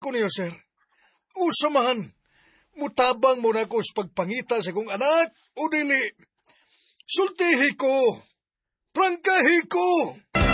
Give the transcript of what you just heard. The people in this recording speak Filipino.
ko niyo, sir. Usamahan, mutabang mo na ko sa pagpangita sa kong anak o dili. Sultihi ko, prangkahi ko.